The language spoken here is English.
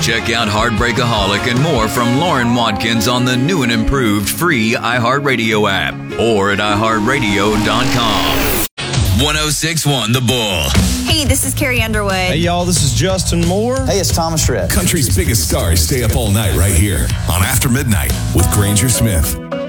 Check out Heartbreakaholic and more from Lauren Watkins on the new and improved free iHeartRadio app or at iHeartRadio.com. 106.1 The Bull. Hey, this is Carrie Underwood. Hey, y'all, this is Justin Moore. Hey, it's Thomas Rhett. Country's biggest stars stay up all night right here on After Midnight with Granger Smith.